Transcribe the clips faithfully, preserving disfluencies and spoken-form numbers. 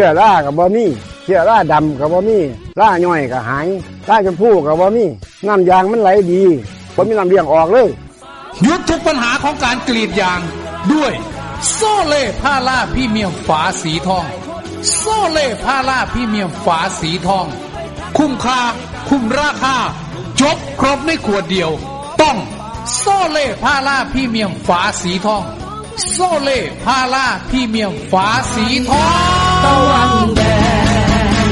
ชื้อราก็บ่มีเชื้อราดำก็บ่มีราย่อยก็หายราชมพูก็บ่มีน้ำยางมันไหลดีบ่มีน้ำเลี้ยงออกเลยหยุดทุกปัญหาของการกรีดยางด้วยโซเล่พาราพรีเมียมฝาสีทองโซเล่พาราพรีเมียมฝาสีทองคุ้มค่าคุ้มราคาจบครบในขวดเดียวต้องโซเล่พาราพรีเมียมฝาสีทองโซเล่พาราพรีเมียมฝาสีทองตะวันแดง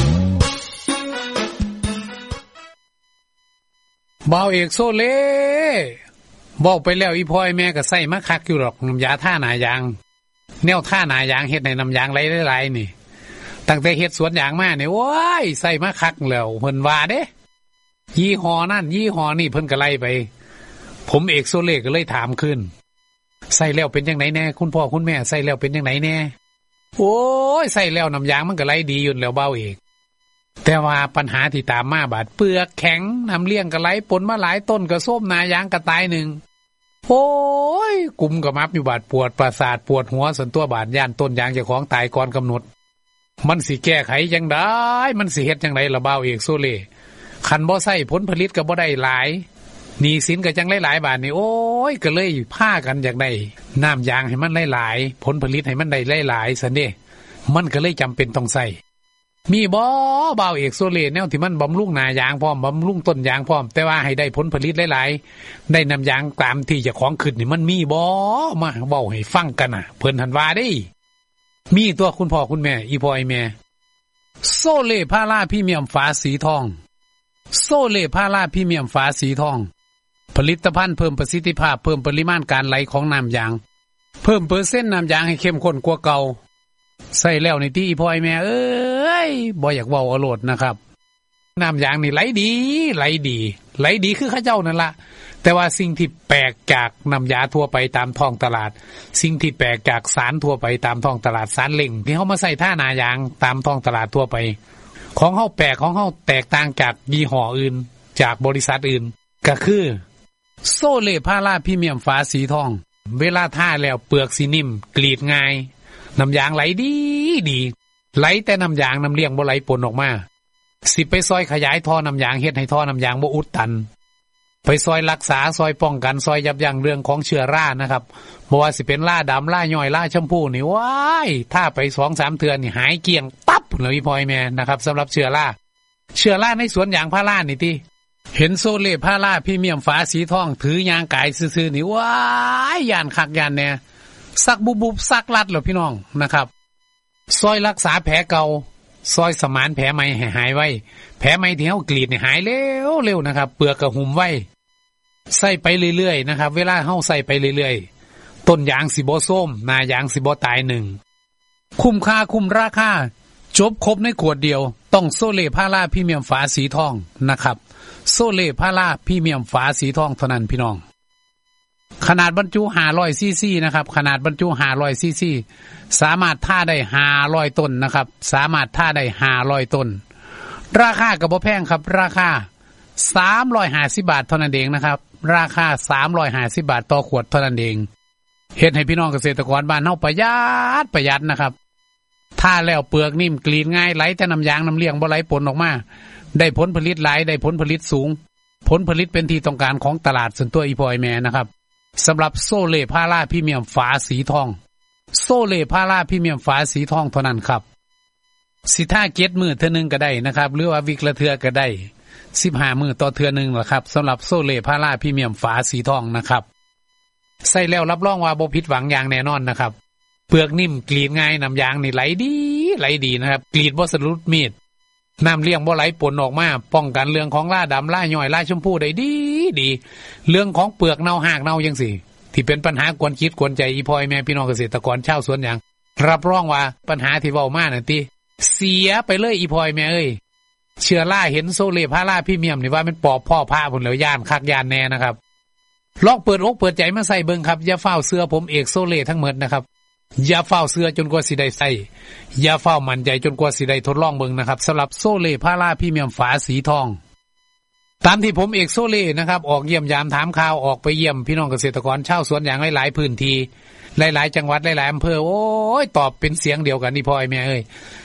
บ่าวเอกโซเล่บอกไปแล้วอีพ่อยแม่ก็ใส่มาคักอยู่หรอกน้ำยาท่าหนายางแนวท่าหนายางเฮ็ดในน้ำยางไหลๆนี่ตั้งแต่เฮ็ดสวนยางมาเนี่ยโอ้ยใส่มาคักแล้วเพิ่นว่าเด้ยี่ห้อนั่นยี่ห้อนี่เพิ่นก็ไล่ไปผมเอกโซเล่ก็เลยถามขึ้นใส่แล้วเป็นจังได๋แน่คุณพ่อคุณแม่ใส่แล้วเป็นจังได๋แน่โอ้ยใส่แล้วน้ำยางมันก็ไหลดีอยู่แล้วเบาเอกแต่ว่าปัญหาที่ตามมาบาดเปลือกแข็งน้ำเลี้ยงก็ไหลปนมาหลายต้นก็ส้มนายางก็ตายหนึ่งโอ้ยกุมกระมับอยู่บาดปวดประสาทปวดหัวส่วนตัวบาดย่านต้นยางเจ้าของตายก่อนกำหนดมันสิแก้ไขจังได๋มันสิเฮ็ดจังได๋ล่ะเบาเอกโซเล่คันบ่ใส่ผลผลิตก็บ่ได้หลายหนี้สินก็จังหลายๆบาทนี่โอ้ยก็เลยพากันอยากได้น้ำยางให้มันหลายๆผลผลิตให้มันได้หลายๆซั่นเด้มันก็เลยจำเป็นต้องใส่มีบ่บ่าวเอกโซเล่แนวที่มันบำรุงหน้ายางพร้อมบำรุงต้นยางพร้อมแต่ว่าให้ได้ผลผลิตหลายๆได้น้ำยางตามที่เจ้าของขึ้นนี่มันมีบ่มาเว้าให้ฟังกันน่ะเพิ่นหันว่าได้มีตัวคุณพ่อคุณแม่อีพ่ออีแม่โซเล่พาราพรีเมียมฝาสีทองโซเล่พาราพรีเมียมฝาสีทองผลิตภัณฑ์เพิ่มประสิทธิภาพเพิ่มปริมาณการไหลของน้ำยางเพิ่มเปอร์เซ็นต์น้ำยางให้เข้มข้นกว่าเก่าใส่แล้วในที่พ่อแม่เอ้ยบ่อยากเว้าเอาโลดนะครับน้ำยางนี่ไหลดีไหลดีไหลดีคือข้าเจ้านั่นละแต่ว่าสิ่งที่แปลกจากน้ำยาทั่วไปตามท้องตลาดสิ่งที่แปลกจากสารทั่วไปตามท้องตลาดสารเล่งที่เขามาใส่ท่าหนายางตามท้องตลาดทั่วไปของเฮาแปลกของเฮาแตกต่างจากยี่ห้ออื่นจากบริษัทอื่นก็คือโซเล่พาราพรีเมียมฝาสีทองเวลาท่าแล้วเปลือกสีนิ่มกรีดง่ายน้ำยางไหลดีดีไหลแต่น้ำยางน้ำเลี้ยงบ่ไหลปนออกมาสิไปซอยขยายท่อน้ำยางเฮ็ดให้ท่อน้ำยางบ่อุดตันไปซอยรักษาซอยป้องกันซอยยับยั้งเรื่องของเชื้อรานะครับบ่ว่าสิเป็นราดำราย่อยราชมพูนี่ว้ายถ้าไป สองสาม เทื่อนี่หายเกลี้ยงปั๊บเลยพี่พ่อแม่นะครับสำหรับเชื้อราเชื้อราในสวนยางพารานี่ติเห็นโซเล่พาราพรีเมียมฝาสีทองถือยางกายซื่อๆนี่ว้ายย่านคักย่านแน่สักบุบๆสักลัดเหรอพี่น้องนะครับซอยรักษาแผลเก่าซอยสมานแผลใหม่ให้หายไว้แผลใหม่ที่เฮากรีดนี่หายเร็วเร็วนะครับเปลือกก็หุ้มไว้ใส่ไปเรื่อยๆนะครับเวลาเฮาใส่ไปเรื่อยๆต้นยางสิบ่ส้มหน้ายางสิบ่ตายหนึ่งคุ้มค่าคุ้มราคาจบครบในขวดเดียวต้องโซเล่พาราพรีเมียมฝาสีทองนะครับโซเล่พาราพรีเมียมฝาสีทองเท่านั้นพี่น้องขนาดบรรจุห้าร้อยซีซีนะครับขนาดบรรจุห้าร้อยซีซีสามารถท่าได้ห้าร้อยต้นนะครับสามารถท่าได้ห้าร้อยต้นราคาก็บ่แพงครับราคาสามร้อยห้าสิบบาทเท่านั้นเองนะครับราคาสามร้อยห้าสิบบาทต่อขวดเท่านั้นเองเฮ็ดให้พี่น้องเกษตรกรบ้านเฮาประหยัดประหยัดนะครับท่าแล้วเปลือกนิ่มกรีดง่ายไหลแต่น้ำยางน้ำเลี้ยงบ่ไหลปนออกมาได้ผลผลิตหลายได้ผลผลิตสูงผลผลิตเป็นที่ต้องการของตลาดส่วนตัวอีพอยแม่นะครับสำหรับโซเล่พาราพรีเมียมฝาสีทองโซเล่พาราพรีเมียมฝาสีทองเท่านั้นครับสิท่าเก็ดมือเทื่อนึงก็ได้นะครับหรือว่าวิกละเทื่อก็ได้สิบห้ามือต่อเทื่อนึงล่ะครับสำหรับโซเล่พาราพรีเมียมฝาสีทองนะครับใส่แล้วรับรองว่าบ่ผิดหวังอย่างแน่นอนนะครับเปลือกนิ่มกรีดง่ายน้ำยางนี่ไหลดีไหลดีนะครับกรีดบ่สะดุดมีดน้ำเลี้ยงบ่ไหลปนออกมาป้องกันเรื่องของราดำราย่อยราชมพูได้ดีดีเรื่องของเปลือกเน่าหากเน่าจังซี่ที่เป็นปัญหากวนคิดกวนใจอีพ่อแม่พี่น้องเกษตรกรชาวสวนยางรับรองว่าปัญหาที่เว้ามานั่นติเสียไปเลยอีพ่อแม่เอ้ยเชื้อราเห็นโซเล่พาราพรีเมียมนี่ว่ามันปอบพ่อพาพุ่นแล้วย่านคักย่านแน่นะครับลองเปิดอกเปิดใจมาใส่เบิ่งครับอย่าเฝ้าเสื้อผมเอกโซเล่ทั้งหมดนะครับอย่าเฝ้าเสื้อจนกว่าสิได้ใส่อย่าเฝ้ามั่นใจจนกว่าสิได้ทดลองเบิ่งนะครับสำหรับโซเล่พาราพรีเมียมฝาสีทองตามที่ผมเอกโซเล่นะครับออกเยี่ยมยามถามข่าวออกไปเยี่ยมพี่น้องเกษตรกรชาวสวนยางหลายๆพื้นที่หลายๆจังหวัดหลายๆอำเภอโอ้ยตอบเป็นเสียงเดียวกันนี่พ่อไอ้แม่เอ้ย